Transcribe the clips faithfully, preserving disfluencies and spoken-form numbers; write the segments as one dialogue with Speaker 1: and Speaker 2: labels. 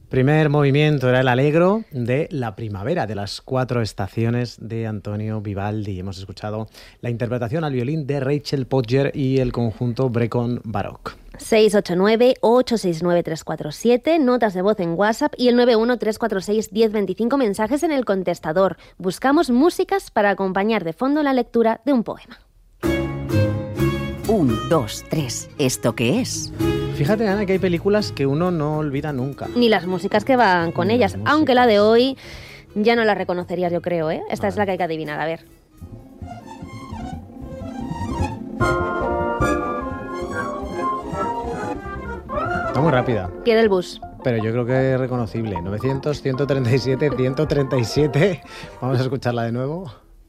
Speaker 1: Primer movimiento era el Allegro de la primavera, de las cuatro estaciones de Antonio Vivaldi. Hemos escuchado la interpretación al violín de Rachel Podger y el conjunto Brecon Baroque.
Speaker 2: seis ocho nueve, ocho seis nueve, tres cuatro siete, notas de voz en WhatsApp y el nueve uno, tres cuatro seis, uno cero dos cinco, mensajes en el contestador. Buscamos músicas para acompañar de fondo la lectura de un poema.
Speaker 3: Un, dos, tres. ¿Esto qué es?
Speaker 1: Fíjate, Ana, que hay películas que uno no olvida nunca.
Speaker 2: Ni las músicas que van con
Speaker 1: Ni
Speaker 2: ellas,
Speaker 1: las
Speaker 2: aunque la de
Speaker 1: músicas.
Speaker 2: hoy ya no la reconocerías, yo creo, ¿eh? Esta
Speaker 1: A
Speaker 2: es
Speaker 1: ver.
Speaker 2: la que hay que adivinar, a ver.
Speaker 1: Está muy rápida,
Speaker 2: Pierde el bus.
Speaker 1: pero yo creo que es reconocible. novecientos, ciento treinta y siete, ciento treinta y siete. Vamos a escucharla de nuevo.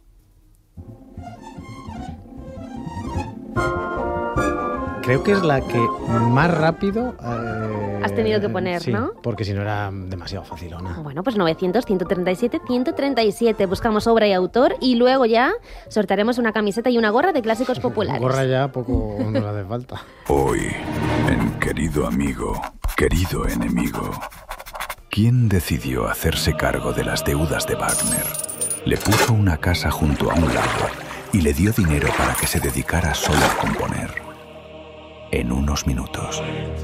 Speaker 1: Creo que es la que más rápido... eh,
Speaker 2: Has tenido que poner,
Speaker 1: sí,
Speaker 2: ¿no?
Speaker 1: porque si no era demasiado facilona.
Speaker 2: Bueno, pues novecientos, ciento treinta y siete, ciento treinta y siete. Buscamos obra y autor y luego ya sortearemos una camiseta y una gorra de clásicos populares.
Speaker 1: Gorra ya poco nos hace falta.
Speaker 4: Hoy, en Querido Amigo, Querido Enemigo, ¿quién decidió hacerse cargo de las deudas de Wagner? Le puso una casa junto a un lago y le dio dinero para que se dedicara solo a componer. En unos minutos.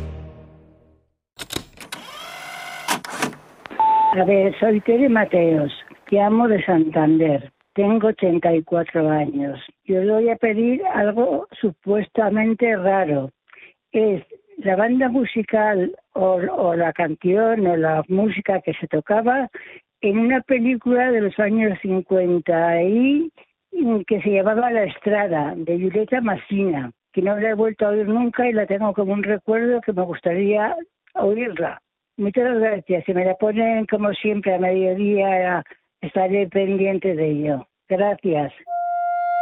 Speaker 5: A ver, soy Tere Mateos, llamo de Santander, tengo ochenta y cuatro años. Yo le voy a pedir algo supuestamente raro. Es la banda musical o, o la canción o la música que se tocaba en una película de los años cincuenta y que se llamaba La Estrada, de Giulietta Massina, que no la he vuelto a oír nunca y la tengo como un recuerdo que me gustaría oírla. Muchas gracias. Si me la ponen como siempre a mediodía, estaré pendiente de ello. Gracias.